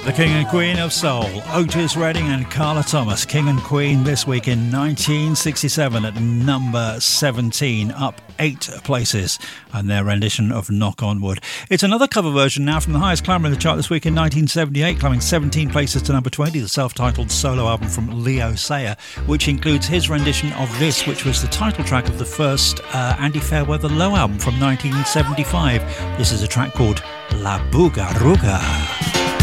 The King and Queen of Soul, Otis Redding and Carla Thomas. King and Queen this week in 1967 at number 17, up 8 places, and their rendition of Knock on Wood. It's another cover version now from the highest climber in the chart this week in 1978, climbing 17 places to number 20, the self-titled solo album from Leo Sayer, which includes his rendition of this, which was the title track of the first Andy Fairweather Low album from 1975. This is a track called La Bugaruga.